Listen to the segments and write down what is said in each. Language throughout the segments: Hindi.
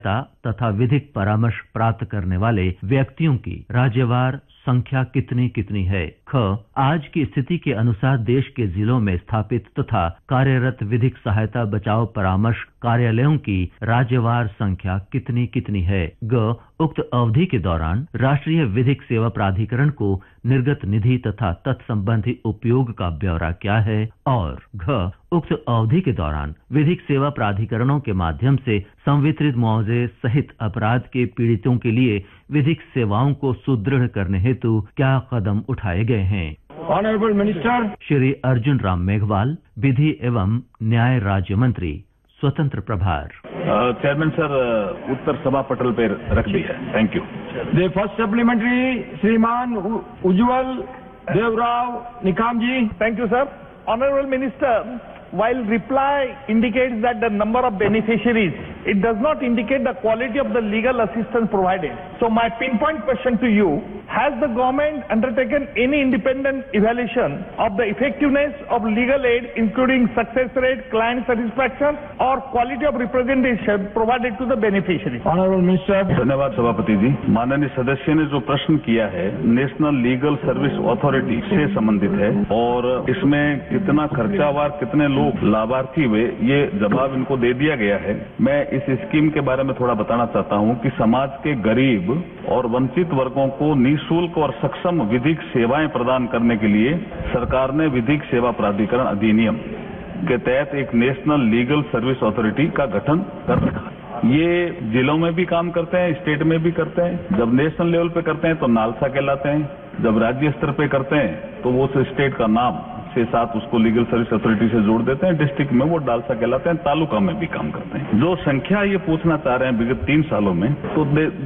तथा विधिक परामर्श प्राप्त करने वाले व्यक्तियों की राज्यवार संख्या कितनी है। ख, आज की स्थिति के अनुसार देश के जिलों में स्थापित तथा कार्यरत विधिक सहायता बचाव परामर्श कार्यालयों की राज्यवार संख्या कितनी है। ग, उक्त अवधि के दौरान राष्ट्रीय विधिक सेवा प्राधिकरण को निर्गत निधि तथा तत्संबंधी उपयोग का ब्यौरा क्या है। और घ, उक्त अवधि के दौरान विधिक सेवा प्राधिकरणों के माध्यम से संवितरित मुआवजे सहित अपराध के पीड़ितों के लिए विधिक सेवाओं को सुदृढ़ करने हेतु क्या कदम उठाए गए हैं। ऑनरेबल मिनिस्टर श्री अर्जुन राम मेघवाल, विधि एवं न्याय राज्य मंत्री, स्वतंत्र प्रभार। चेयरमैन सर, उत्तर सभा पटल पर रख दिया है। Thank you. The first supplementary श्रीमान उज्जवल देवराव निकाम जी। Thank you, sir. Honorable Minister, while reply indicates that the number of beneficiaries, it does not indicate the quality of the legal assistance provided. So my pinpoint question to you, has the government undertaken any independent evaluation of the effectiveness of legal aid, including success rate, client satisfaction, or quality of representation provided to the beneficiary? Honourable minister. धन्यवाद सभापति जी। माननीय सदस्य ने जो प्रश्न किया है नेशनल लीगल सर्विस अथॉरिटी से संबंधित है और इसमें कितना खर्चावार कितने लोग लाभार्थी हुए ये जवाब इनको दे दिया गया है। मैं इस स्कीम के बारे में थोड़ा बताना चाहता हूं कि समाज के गरीब और वंचित वर्गों को निःशुल्क और सक्षम विधिक सेवाएं प्रदान करने के लिए सरकार ने विधिक सेवा प्राधिकरण अधिनियम के तहत एक नेशनल लीगल सर्विस अथॉरिटी का गठन कर रखा है। ये जिलों में भी काम करते हैं, स्टेट में भी करते हैं। जब नेशनल लेवल पे करते हैं तो नालसा कहलाते हैं, जब राज्य स्तर पे करते हैं तो वो उस स्टेट का नाम से साथ उसको लीगल सर्विस अथॉरिटी से जोड़ देते हैं। डिस्ट्रिक्ट में वो डालसा कहलाते हैं, तालुका में भी काम करते हैं। जो संख्या ये पूछना चाह रहे हैं विगत 3 सालों में, तो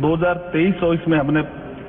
2023-24 में हमने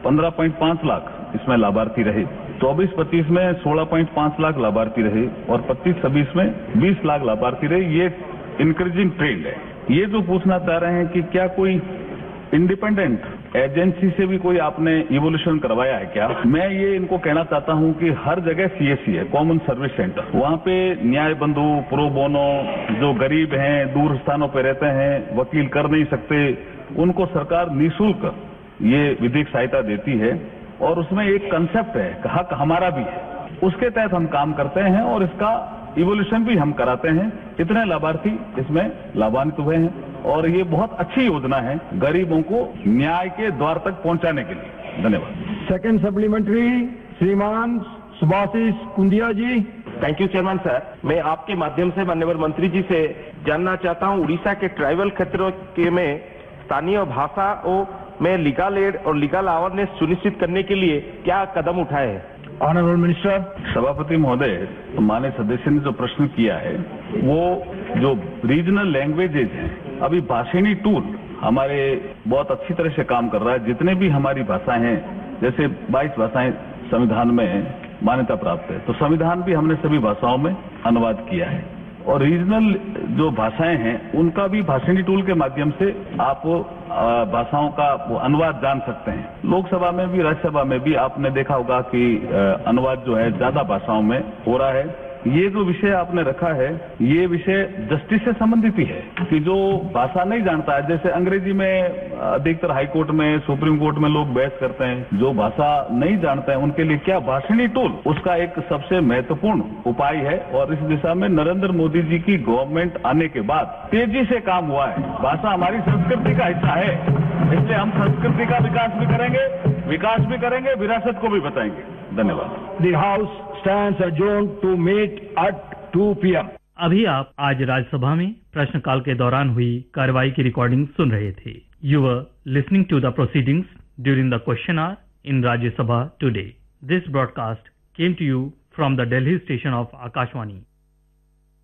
15.5 लाख इसमें लाभार्थी रहे, 24-25 में 16.5 लाख लाभार्थी रहे और 25-26 में 20 लाख लाभार्थी रहे। ये इंक्रीजिंग ट्रेंड है। ये जो पूछना चाह रहे हैं कि क्या कोई इंडिपेंडेंट एजेंसी से भी कोई आपने इवोल्यूशन करवाया है क्या, मैं ये इनको कहना चाहता हूं कि हर जगह सीएससी है, कॉमन सर्विस सेंटर। वहां पे न्याय बंधु, प्रो बोनो, जो गरीब हैं, दूर स्थानों पे रहते हैं, वकील कर नहीं सकते, उनको सरकार निःशुल्क ये विधिक सहायता देती है और उसमें एक कंसेप्ट है, हक हमारा भी है, उसके तहत हम काम करते हैं और इसका इवोल्यूशन भी हम कराते हैं। इतने लाभार्थी इसमें लाभान्वित हुए हैं और ये बहुत अच्छी योजना है गरीबों को न्याय के द्वार तक पहुंचाने के लिए। धन्यवाद। सेकंड सप्लीमेंट्री श्रीमान सुभाषिष कुंदिया जी। Thank you chairman sir. मैं आपके माध्यम से माननीय मंत्री जी से जानना चाहता हूं, उड़ीसा के ट्राइबल क्षेत्रों के में स्थानीय भाषाओं में लीगल एड और लीगल अवेयरनेस सुनिश्चित करने के लिए क्या कदम उठाए हैं। Honourable minister. सभापति महोदय, माननीय सदस्य ने जो प्रश्न किया है वो जो रीजनल लैंग्वेजेज हैं, अभी भाषिणी टूल हमारे बहुत अच्छी तरह से काम कर रहा है। जितने भी हमारी भाषाएं हैं, जैसे 22 भाषाएं संविधान में मान्यता प्राप्त है, तो संविधान भी हमने सभी भाषाओं में अनुवाद किया है और रीजनल जो भाषाएं हैं उनका भी भाषिणी टूल के माध्यम से आप भाषाओं का अनुवाद जान सकते हैं। लोकसभा में भी राज्यसभा में भी आपने देखा होगा कि अनुवाद जो है ज्यादा भाषाओं में हो रहा है। ये जो विषय आपने रखा है ये विषय जस्टिस से संबंधित ही है कि जो भाषा नहीं जानता है, जैसे अंग्रेजी में अधिकतर हाई कोर्ट में, सुप्रीम कोर्ट में लोग बहस करते हैं, जो भाषा नहीं जानते हैं उनके लिए क्या भाषिणी टूल उसका एक सबसे महत्वपूर्ण उपाय है और इस दिशा में नरेंद्र मोदी जी की गवर्नमेंट आने के बाद तेजी से काम हुआ है। भाषा हमारी संस्कृति का हिस्सा है, इसलिए हम संस्कृति का विकास भी करेंगे, विरासत को भी बताएंगे। धन्यवाद। The house stands adjourned to meet at 2 p.m. अभी आप आज राज्यसभा में प्रश्नकाल के दौरान हुई कार्रवाई की रिकॉर्डिंग सुन रहे थे। You were listening to the proceedings during the question hour in Rajya Sabha today. This broadcast came to you from the Delhi station of Akashvani.